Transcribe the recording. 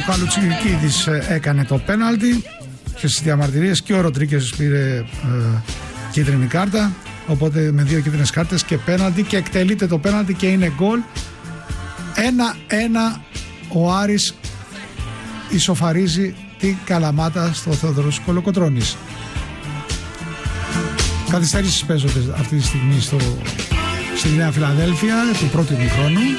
Παλουτσικίδης έκανε το πέναλτι και στις διαμαρτυρίες και ο Ροντρίγκες πήρε κίτρινη κάρτα, οπότε με 2 κίτρινες κάρτες και πέναλτι, και εκτελείται το πέναλτι και είναι γκολ. 1-1 ο Άρης ισοφαρίζει την Καλαμάτα στο Θεόδωρος Κολοκοτρώνης. Καθυστερήσεις παίζονται αυτή τη στιγμή στη Νέα Φιλαδέλφια του πρώτου ημιχρόνου.